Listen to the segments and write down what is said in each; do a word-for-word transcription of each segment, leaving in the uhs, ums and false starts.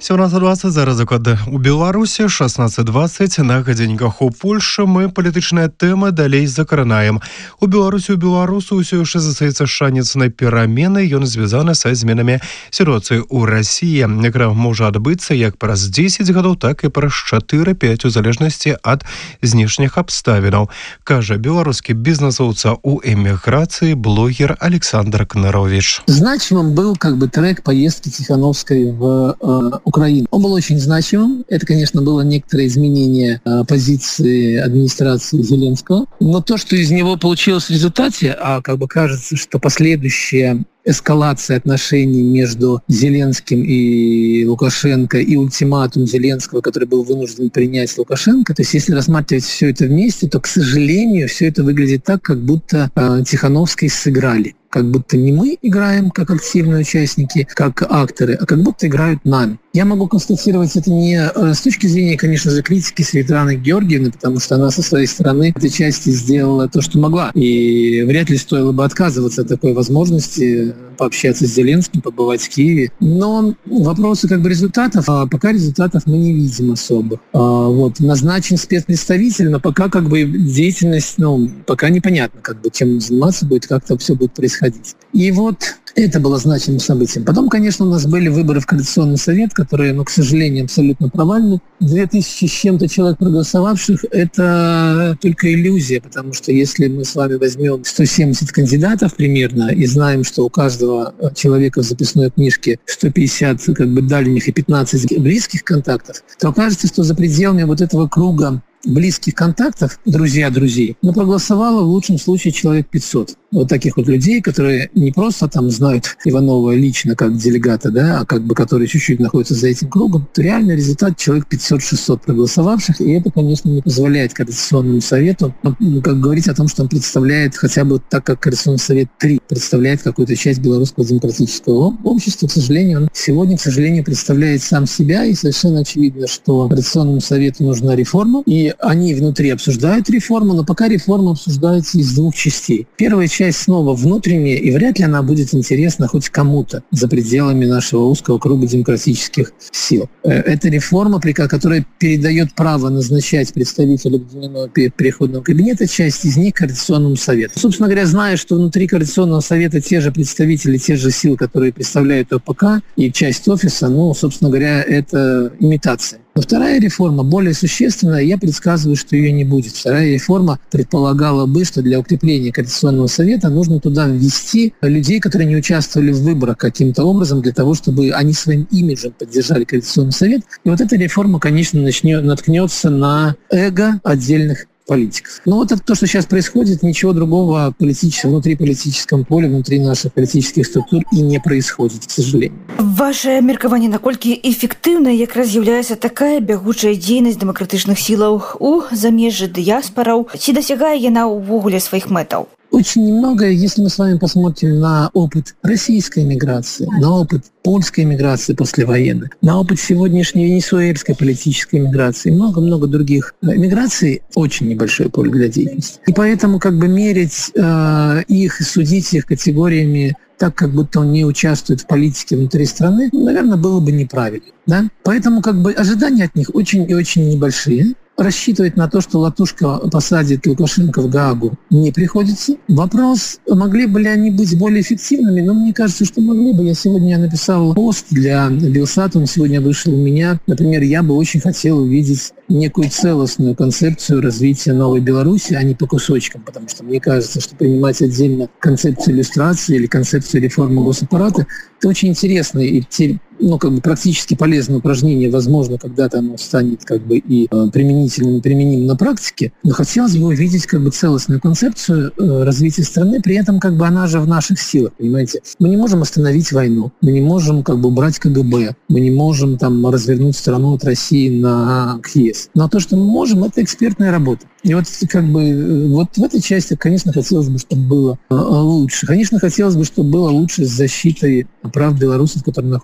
сёмнадцаць двадцать зараз года у Беларусі, шестнадцать двадцать на гадзінніках у Польшы. Мы палітычныя тэмы далей закранаем. У Беларусі у беларусу ўсё яшчэ застаецца шанец на перамены. Ён звязаны са зменамі сітуацыі ў Расіі, якая можа адбыцца як праз дзесяць гадоў, так і праз чатыры-пяць у залежнасці ад знешніх абставінаў, кажа беларускі бізнесоўца ў эміграцыі блогер Александр Кнарович. Значимым был как бы трек поездки Тихановской в э, Украину. Он был очень значимым. Это, конечно, было некоторое изменение э, позиции администрации Зеленского. Но то, что из него получилось в результате, а как бы кажется, что последующее эскалация отношений между Зеленским и Лукашенко и ультиматум Зеленского, который был вынужден принять Лукашенко. То есть если рассматривать все это вместе, то, к сожалению, все это выглядит так, как будто э, Тихановской сыграли. Как будто не мы играем как активные участники, как акторы, а как будто играют нами. Я могу констатировать это не с точки зрения, конечно же, критики Светланы Георгиевны, потому что она со своей стороны в этой части сделала то, что могла. И вряд ли стоило бы отказываться от такой возможности пообщаться с Зеленским, побывать в Киеве. Но вопросы как бы результатов, а пока результатов мы не видим особо. А, вот, назначен спецпредставитель, но пока как бы деятельность, ну, пока непонятно, как бы чем заниматься будет, как там все будет происходить. И вот это было значимым событием. Потом, конечно, у нас были выборы в Коалиционный совет, которые, ну, к сожалению, абсолютно провальны. Две тысячи с чем-то человек проголосовавших – это только иллюзия, потому что если мы с вами возьмем сто семьдесят кандидатов примерно и знаем, что у каждого человека в записной книжке сто пятьдесят как бы дальних и пятнадцать близких контактов, то окажется, что за пределами вот этого круга близких контактов, друзья друзей, но проголосовало в лучшем случае человек пятьсот. Вот таких вот людей, которые не просто там знают Иванова лично как делегата, да, а как бы которые чуть-чуть находятся за этим кругом, то реальный результат человек пятьсот-шестьсот проголосовавших, и это, конечно, не позволяет Коалиционному совету, ну, как говорить о том, что он представляет хотя бы так, как Коалиционный совет три представляет какую-то часть белорусского демократического общества. К сожалению, он сегодня, к сожалению, представляет сам себя, и совершенно очевидно, что Коалиционному совету нужна реформа, и они внутри обсуждают реформу, но пока реформа обсуждается из двух частей. Первая часть снова внутренняя, и вряд ли она будет интересна хоть кому-то за пределами нашего узкого круга демократических сил. Это реформа, которая передает право назначать представителей Объединенного переходного кабинета, часть из них Коалиционному совету. Собственно говоря, зная, что внутри Коалиционного совета те же представители, те же силы, которые представляют ОПК и часть офиса, ну, собственно говоря, это имитация. Но вторая реформа более существенная, я предсказываю, что ее не будет. Вторая реформа предполагала бы, что для укрепления Коалиционного совета нужно туда ввести людей, которые не участвовали в выборах каким-то образом, для того, чтобы они своим имиджем поддержали Коалиционный совет. И вот эта реформа, конечно, начнет, наткнется на эго отдельных политиков. Но вот это то, что сейчас происходит, ничего другого политического, внутри политическом поле, внутри наших политических структур и не происходит, к сожалению. Ваше меркаванне, наколькі эфектыўнай якраз з'яўляецца такая бягучая дзейнасць дэмакратычных сілаў у замежжы дыяспараў? Ці дасягае яна ўвогуле сваіх мэтаў? Очень немного, если мы с вами посмотрим на опыт российской миграции, на опыт польской миграции послевоенной, на опыт сегодняшней венесуэльской политической миграции, много-много других миграций, очень небольшое поле для деятельности. И поэтому как бы мерить э, их, судить их категориями так, как будто он не участвует в политике внутри страны, наверное, было бы неправильно. Да? Поэтому как бы ожидания от них очень и очень небольшие. Рассчитывать на то, что Латушко посадит Лукашенко в Гаагу, не приходится. Вопрос, могли бы ли они быть более эффективными, но мне кажется, что могли бы. Я сегодня написал пост для Белсата, он сегодня вышел у меня. Например, я бы очень хотел увидеть некую целостную концепцию развития новой Беларуси, а не по кусочкам, потому что мне кажется, что принимать отдельно концепцию иллюстрации или концепцию реформы госаппарата – это очень интересно, и те, ну, как бы практически полезное упражнение, возможно, когда-то оно станет как бы и э, применительным, применимым на практике, но хотелось бы увидеть как бы целостную концепцию э, развития страны, при этом как бы она же в наших силах, понимаете? Мы не можем остановить войну, мы не можем как бы убрать КГБ, мы не можем там развернуть страну от России на к ЕС. Но то, что мы можем, это экспертная работа. И вот как бы вот в этой части, конечно, хотелось бы, чтобы было э, лучше. Конечно, хотелось бы, чтобы было лучше с защитой прав белорусов, которые находятся внутри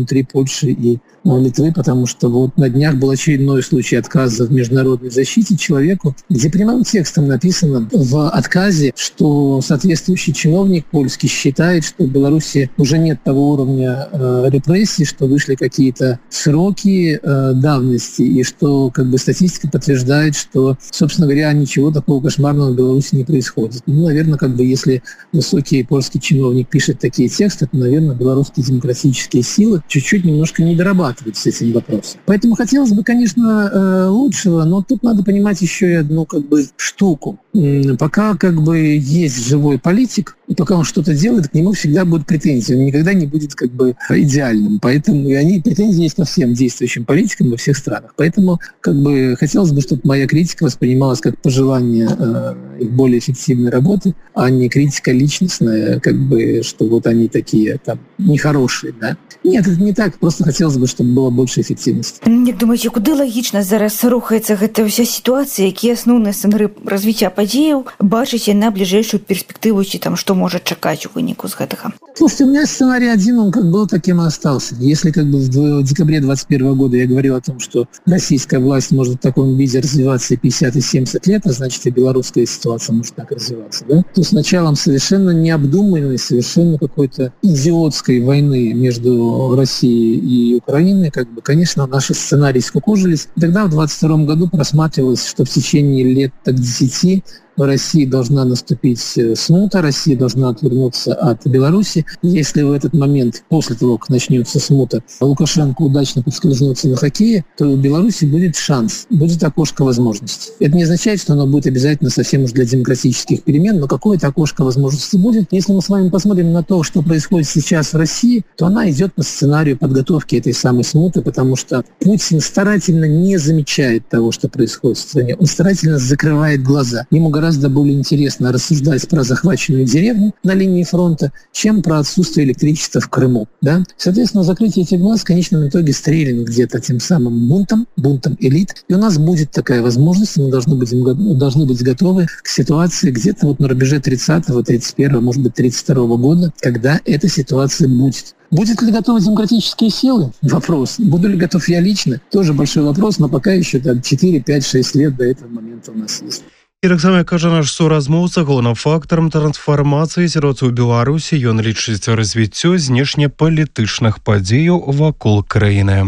внутри Польши и Литвы, потому что вот на днях был очередной случай отказа в международной защите человеку, где прямым текстом написано в отказе, что соответствующий чиновник польский считает, что в Беларуси уже нет того уровня э, репрессий, что вышли какие-то сроки э, давности, и что как бы статистика подтверждает, что, собственно говоря, ничего такого кошмарного в Беларуси не происходит. Ну, наверное, как бы если высокий польский чиновник пишет такие тексты, то, наверное, белорусские демократические силы чуть-чуть немножко не дорабатывают с этим вопросом. Поэтому хотелось бы, конечно, лучшего, но тут надо понимать еще и одну как бы штуку. Пока как бы есть живой политик, и пока он что-то делает, к нему всегда будут претензии. Он никогда не будет как бы идеальным. Поэтому и они претензии есть ко всем действующим политикам во всех странах. Поэтому как бы хотелось бы, чтобы моя критика воспринималась как пожелание э, их более эффективной работы, а не критика личностная, как бы, что вот они такие там нехорошие, да. Нет, это не так. Просто хотелось бы, чтобы было больше эффективности. Як думаеце, куды лагічна зараз рухаецца гэта ўся сітуацыя, якія асноўныя сцэнары развіцця падзеяў бачыце на бліжэйшую перспектыву, ці там што можа чакаць у выніку з гэтага? Слушайте, у меня сценарий один, он как был, таким и остался. Если как бы в декабре двадцать первого года я говорил о том, что российская власть может в таком виде развиваться и пятьдесят, и семьдесят лет, а значит и белорусская ситуация может так развиваться, да, то с началом совершенно необдуманной, совершенно какой-то идиотской войны между Россией и Украиной, как бы, конечно, наши сценарии скукожились. Тогда в двадцать втором году просматривалось, что в течение лет так десяти в России должна наступить смута, Россия должна отвернуться от Беларуси. Если в этот момент, после того, как начнется смута, Лукашенко удачно подскользнется на хоккее, то у Беларуси будет шанс, будет окошко возможностей. Это не означает, что оно будет обязательно совсем уж для демократических перемен, но какое-то окошко возможностей будет. Если мы с вами посмотрим на то, что происходит сейчас в России, то она идет по сценарию подготовки этой самой смуты, потому что Путин старательно не замечает того, что происходит в стране. Он старательно закрывает глаза. Ему гораздо гораздо более интересно рассуждать про захваченную деревню на линии фронта, чем про отсутствие электричества в Крыму. Да? Соответственно, закрытие этих глаз в конечном итоге стрелянет где-то тем самым бунтом, бунтом элит. И у нас будет такая возможность, мы должны быть, должны быть готовы к ситуации где-то вот на рубеже тридцатого, тридцать первого, может быть, тридцать второго года, когда эта ситуация будет. Будет ли готовы демократические силы? Вопрос. Буду ли готов я лично? Тоже большой вопрос, но пока еще там четыре, пять, шесть лет до этого момента у нас есть. І так само, кажа наш суразмоўца, галоўным фактарам трансфармацыі сітуацыі ў Беларусі ён лічыць развіццё знешнепалітычных падзеяў вакол краіны.